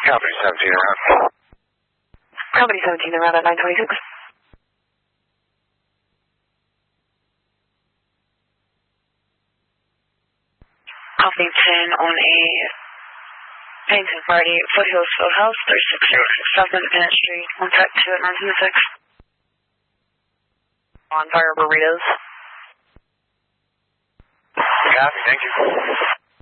Company 17 around. Company 17 around at 926. Company 10 on a Painting Party, Foothills Field House, 3606 South Independence Street, contact 2 at 926. On fire burritos. Copy, thank you.